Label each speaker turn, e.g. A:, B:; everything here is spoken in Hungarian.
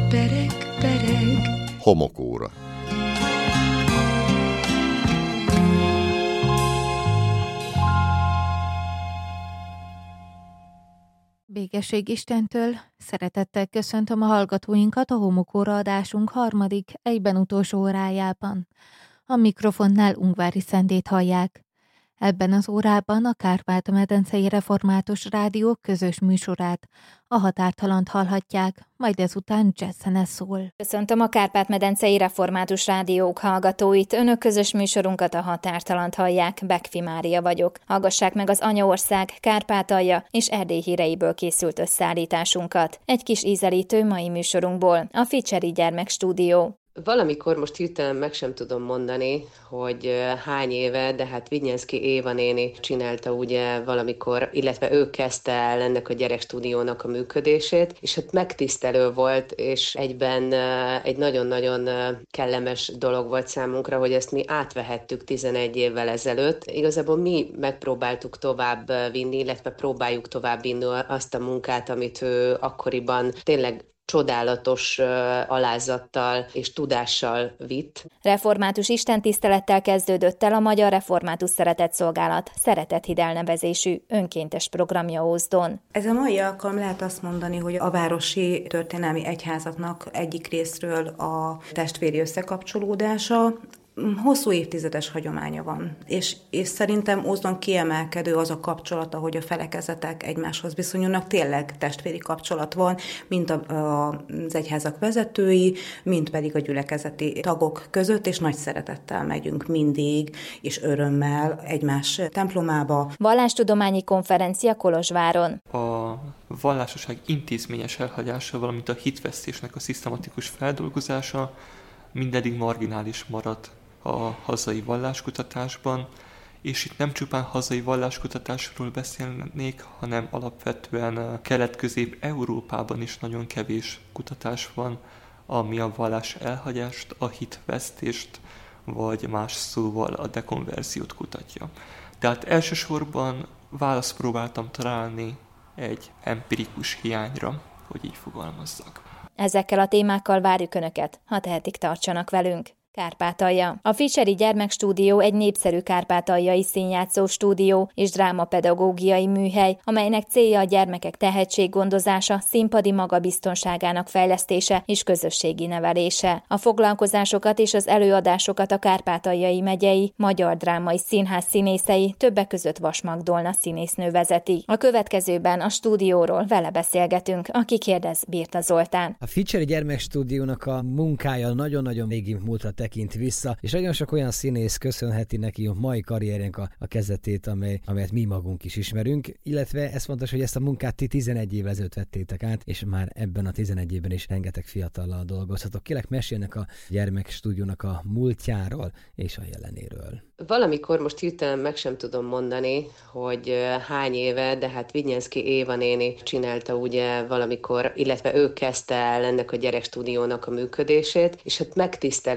A: Pereg, pereg.
B: Homokóra.
C: Békesség Istentől, szeretettel köszöntöm a hallgatóinkat a Homokóra adásunk harmadik, egyben utolsó órájában. A mikrofonnál Ungvári Szendét hallják. Ebben az órában a Kárpát-medencei Református Rádió közös műsorát, a Határtalant hallhatják, majd ezután jazz-zene szól.
D: Köszöntöm a Kárpát-medencei Református Rádiók hallgatóit. Önök közös műsorunkat, a Határtalant hallják. Bekfi Mária vagyok. Hallgassák meg az Anyaország, Kárpátalja és Erdély híreiből készült összeállításunkat. Egy kis ízelítő mai műsorunkból, a Ficseri Gyermekstúdió.
E: Valamikor most hirtelen meg sem tudom mondani, hogy hány éve, de hát Vignyánszky Éva néni csinálta ugye valamikor, illetve ő kezdte el ennek a gyerekstúdiónak a működését, és hát megtisztelő volt, és egyben egy nagyon-nagyon kellemes dolog volt számunkra, hogy ezt mi átvehettük 11 évvel ezelőtt. Igazából mi megpróbáltuk tovább vinni, illetve próbáljuk tovább vinni azt a munkát, amit ő akkoriban tényleg csodálatos alázattal és tudással vitt.
D: Református istentisztelettel kezdődött el a Magyar Református Szeretetszolgálat Szeretethíd elnevezésű önkéntes programja Ózdon.
F: Ez a mai alkalom lehet azt mondani, hogy a városi történelmi egyházaknak egyik részről a testvéri összekapcsolódása. Hosszú évtizedes hagyománya van, és szerintem Ózdon kiemelkedő az a kapcsolat, ahogy a felekezetek egymáshoz viszonyulnak, tényleg testvéri kapcsolat van, mint az egyházak vezetői, mint pedig a gyülekezeti tagok között, és nagy szeretettel megyünk mindig, és örömmel egymás templomába.
D: Vallástudományi konferencia Kolozsváron.
G: A vallásosság intézményes elhagyása, valamint a hitvesztésnek a szisztematikus feldolgozása mindeddig marginális maradt a hazai valláskutatásban, és itt nem csupán hazai valláskutatásról beszélnék, hanem alapvetően Kelet-Közép-Európában is nagyon kevés kutatás van, ami a vallás elhagyást, a hitvesztést, vagy más szóval a dekonverziót kutatja. Tehát elsősorban választ próbáltam találni egy empirikus hiányra, hogy így fogalmazzak.
D: Ezekkel a témákkal várjuk Önöket, ha tehetik, tartsanak velünk. Kárpátalja. A Ficseri Gyermekstúdió egy népszerű kárpátaljai színjátszó stúdió és drámapedagógiai műhely, amelynek célja a gyermekek tehetséggondozása, színpadi magabiztonságának fejlesztése és közösségi nevelése. A foglalkozásokat és az előadásokat a Kárpátaljai megyei Magyar Drámai Színház színészei, többek között Vas Magdolna színésznő vezeti. A következőben a stúdióról vele beszélgetünk, aki kérdez Birta Zoltán.
H: A Ficseri Gyermekstúdiónak a munkája nagyon-nagyon régi múltra tekint vissza, és nagyon sok olyan színész köszönheti neki a mai karrierjének a kezdetét, amelyet mi magunk is ismerünk, illetve ez fontos, hogy ezt a munkát ti 11 évvel ezelőtt vettétek át, és már ebben a 11 évben is rengeteg fiatallal dolgozhatok. Kérlek, mesélnek a Gyermekstúdiónak a múltjáról és a jelenéről.
E: Valamikor most hirtelen meg sem tudom mondani, hogy hány éve, de hát Vignyánszky Éva néni csinálta ugye valamikor, illetve ő kezdte el ennek a gyerekstúdiónak a működését, és hát megtisztelő